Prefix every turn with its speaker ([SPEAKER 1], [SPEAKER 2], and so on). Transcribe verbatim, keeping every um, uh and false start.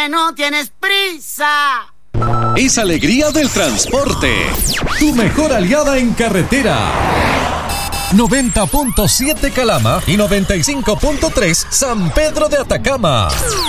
[SPEAKER 1] que no tienes prisa.
[SPEAKER 2] Es alegría del transporte.
[SPEAKER 3] Tu mejor aliada en carretera. noventa punto siete Calama y noventa y cinco punto tres San Pedro de Atacama.